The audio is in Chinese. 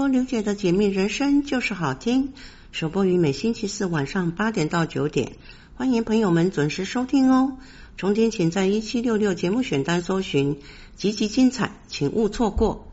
刘姐的解密人生就是好听，首播于每星期四晚上8点到9点，欢迎朋友们准时收听哦。重听请在1766节目选单搜寻，集集精彩，请勿错过。